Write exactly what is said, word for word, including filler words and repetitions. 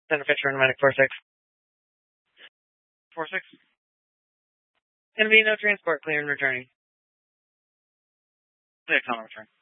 Center Fisher and Medic four six. four six. Gonna be no transport, clear and returning. Clear, tunnel return.